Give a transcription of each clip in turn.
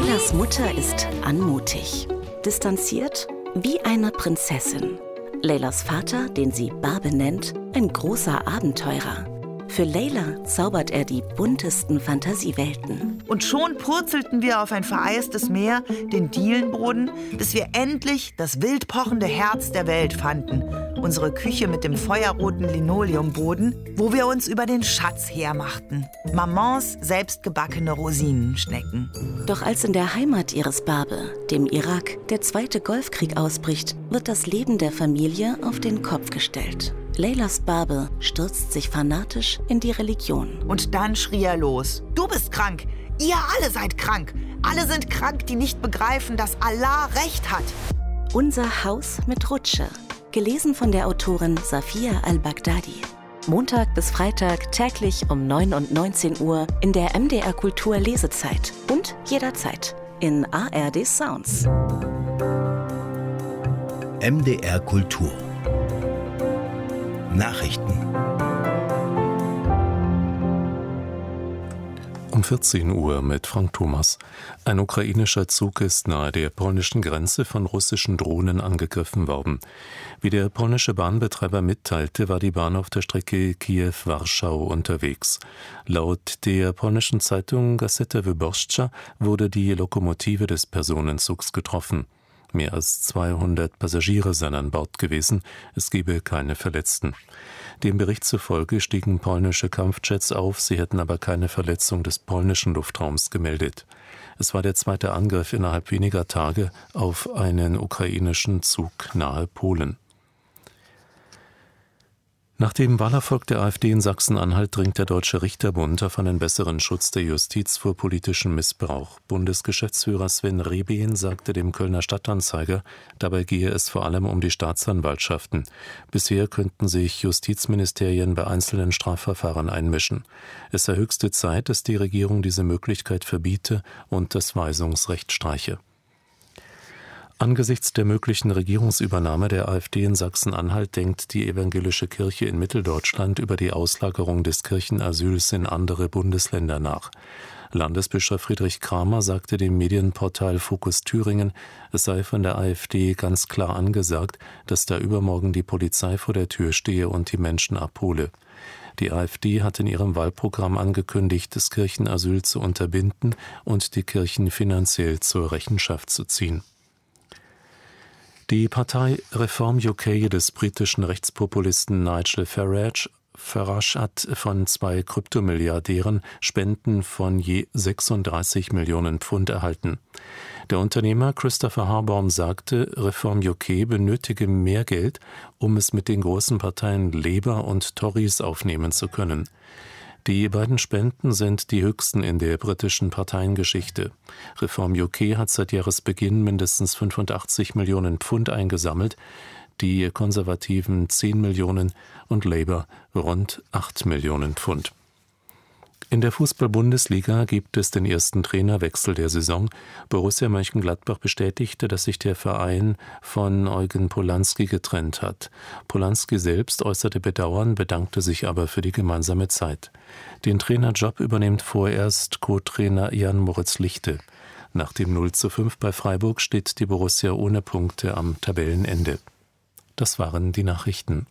Leylas Mutter ist anmutig, distanziert wie eine Prinzessin. Leylas Vater, den sie Barbe nennt, ein großer Abenteurer. Für Leyla zaubert er die buntesten Fantasiewelten. Und schon purzelten wir auf ein vereistes Meer, den Dielenboden, bis wir endlich das wild pochende Herz der Welt fanden. Unsere Küche mit dem feuerroten Linoleumboden, wo wir uns über den Schatz hermachten. Mamans selbstgebackene Rosinenschnecken. Doch als in der Heimat ihres Barbe, dem Irak, der Zweite Golfkrieg ausbricht, wird das Leben der Familie auf den Kopf gestellt. Leylas Barbe stürzt sich fanatisch in die Religion. Und dann schrie er los: Du bist krank! Ihr alle seid krank! Alle sind krank, die nicht begreifen, dass Allah Recht hat! Unser Haus mit Rutsche. Gelesen von der Autorin Safia al-Baghdadi. Montag bis Freitag täglich um 9 und 19 Uhr in der MDR Kultur Lesezeit und jederzeit in ARD Sounds. MDR Kultur Nachrichten. Um 14 Uhr mit Frank Thomas. Ein ukrainischer Zug ist nahe der polnischen Grenze von russischen Drohnen angegriffen worden. Wie der polnische Bahnbetreiber mitteilte, war die Bahn auf der Strecke Kiew-Warschau unterwegs. Laut der polnischen Zeitung Gazeta Wyborcza wurde die Lokomotive des Personenzugs getroffen. Mehr als 200 Passagiere seien an Bord gewesen, es gebe keine Verletzten. Dem Bericht zufolge stiegen polnische Kampfjets auf, sie hätten aber keine Verletzung des polnischen Luftraums gemeldet. Es war der zweite Angriff innerhalb weniger Tage auf einen ukrainischen Zug nahe Polen. Nach dem Wahlerfolg der AfD in Sachsen-Anhalt dringt der Deutsche Richterbund auf einen besseren Schutz der Justiz vor politischem Missbrauch. Bundesgeschäftsführer Sven Rehben sagte dem Kölner Stadtanzeiger, dabei gehe es vor allem um die Staatsanwaltschaften. Bisher könnten sich Justizministerien bei einzelnen Strafverfahren einmischen. Es sei höchste Zeit, dass die Regierung diese Möglichkeit verbiete und das Weisungsrecht streiche. Angesichts der möglichen Regierungsübernahme der AfD in Sachsen-Anhalt denkt die evangelische Kirche in Mitteldeutschland über die Auslagerung des Kirchenasyls in andere Bundesländer nach. Landesbischof Friedrich Kramer sagte dem Medienportal Fokus Thüringen, es sei von der AfD ganz klar angesagt, dass da übermorgen die Polizei vor der Tür stehe und die Menschen abhole. Die AfD hat in ihrem Wahlprogramm angekündigt, das Kirchenasyl zu unterbinden und die Kirchen finanziell zur Rechenschaft zu ziehen. Die Partei Reform UK des britischen Rechtspopulisten Nigel Farage hat von 2 Kryptomilliardären Spenden von je 36 Millionen Pfund erhalten. Der Unternehmer Christopher Harborn sagte, Reform UK benötige mehr Geld, um es mit den großen Parteien Labour und Tories aufnehmen zu können. Die beiden Spenden sind die höchsten in der britischen Parteiengeschichte. Reform UK hat seit Jahresbeginn mindestens 85 Millionen Pfund eingesammelt, die Konservativen 10 Millionen und Labour rund 8 Millionen Pfund. In der Fußball-Bundesliga gibt es den ersten Trainerwechsel der Saison. Borussia Mönchengladbach bestätigte, dass sich der Verein von Eugen Polanski getrennt hat. Polanski selbst äußerte Bedauern, bedankte sich aber für die gemeinsame Zeit. Den Trainerjob übernimmt vorerst Co-Trainer Jan-Moritz Lichte. Nach dem 0:5 bei Freiburg steht die Borussia ohne Punkte am Tabellenende. Das waren die Nachrichten.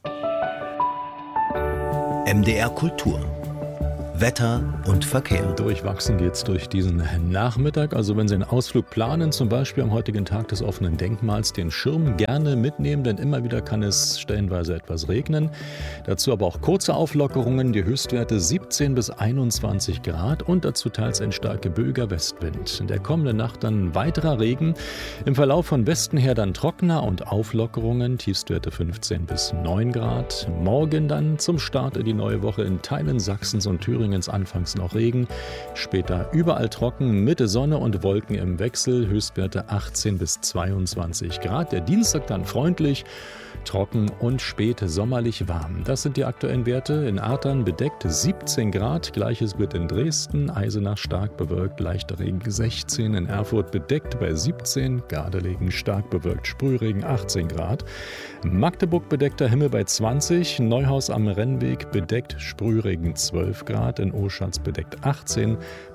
MDR Kultur Wetter und Verkehr. Durchwachsen geht's durch diesen Nachmittag. Also wenn Sie einen Ausflug planen, zum Beispiel am heutigen Tag des offenen Denkmals, den Schirm gerne mitnehmen, denn immer wieder kann es stellenweise etwas regnen. Dazu aber auch kurze Auflockerungen, die Höchstwerte 17 bis 21 Grad und dazu teils ein starker böiger Westwind. In der kommenden Nacht dann weiterer Regen. Im Verlauf von Westen her dann trockener und Auflockerungen, Tiefstwerte 15 bis 9 Grad. Morgen dann zum Start in die neue Woche in Teilen Sachsens und Thüringen anfangs noch Regen, später überall trocken, mit Sonne und Wolken im Wechsel, Höchstwerte 18 bis 22 Grad. Der Dienstag dann freundlich, trocken und spät sommerlich warm. Das sind die aktuellen Werte. In Artern bedeckt 17 Grad, gleiches wird in Dresden, Eisenach stark bewölkt, leichter Regen 16, in Erfurt bedeckt bei 17, Gardelegen stark bewölkt, Sprühregen 18 Grad, Magdeburg bedeckter Himmel bei 20, Neuhaus am Rennweg bedeckt, Sprühregen 12 Grad, in Oschatz bedeckt 18,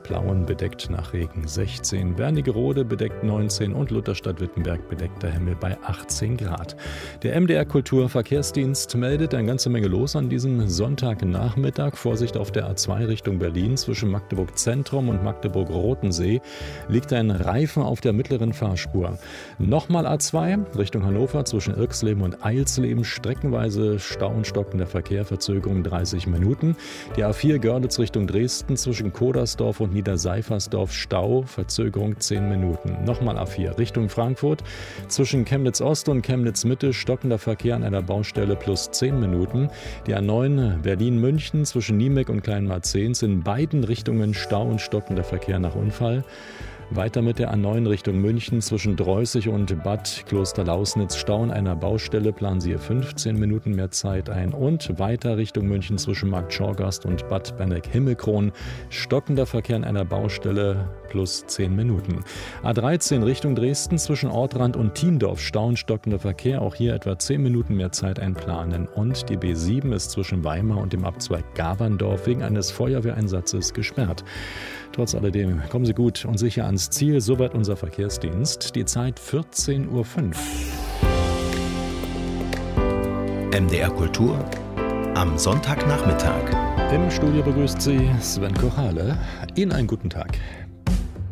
Plauen bedeckt nach Regen 16, Wernigerode bedeckt 19 und Lutherstadt-Wittenberg bedeckter Himmel bei 18 Grad. Der MDR Kultur Verkehrsdienst meldet eine ganze Menge los an diesem Sonntagnachmittag. Vorsicht auf der A2 Richtung Berlin zwischen Magdeburg Zentrum und Magdeburg-Rotensee liegt ein Reifen auf der mittleren Fahrspur. Nochmal A2 Richtung Hannover zwischen Irxleben und Eilsleben, streckenweise Stau und stockender Verkehr, Verzögerung 30 Minuten. Die A4 Görlitz Richtung Dresden zwischen Kodersdorf und Niederseifersdorf, Stau, Verzögerung 10 Minuten. Nochmal A4 Richtung Frankfurt zwischen Chemnitz Ost und Chemnitz Mitte, stockender Verkehr an einer Baustelle plus 10 Minuten. Die A9 Berlin-München zwischen Niemek und Kleinmarzens, in beiden Richtungen Stau und stockender Verkehr nach Unfall. Weiter mit der A9 Richtung München zwischen Dreußig und Bad Klosterlausnitz, Stau an einer Baustelle, planen Sie 15 Minuten mehr Zeit ein. Und weiter Richtung München zwischen Markt Schorgast und Bad Benneck-Himmelkron, stockender Verkehr an einer Baustelle, plus 10 Minuten. A13 Richtung Dresden zwischen Ortrand und Thiendorf, Stau und stockender Verkehr, auch hier etwa 10 Minuten mehr Zeit einplanen. Und die B7 ist zwischen Weimar und dem Abzweig Gaberndorf wegen eines Feuerwehreinsatzes gesperrt. Trotz alledem kommen Sie gut und sicher ans Ziel, soweit unser Verkehrsdienst. Die Zeit 14:05 Uhr. MDR Kultur am Sonntagnachmittag. Im Studio begrüßt Sie Sven Kochale. Ihnen einen guten Tag.